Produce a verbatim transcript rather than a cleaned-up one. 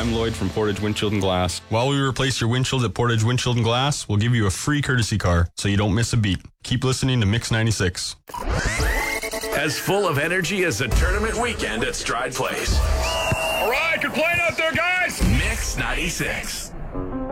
I'm Lloyd from Portage Windshield and Glass. While we replace your windshields at Portage Windshield and Glass, we'll give you a free courtesy car so you don't miss a beat. Keep listening to Mix ninety-six. As full of energy as a tournament weekend at Stride Place. All right, good playing out there, guys. Mix ninety-six.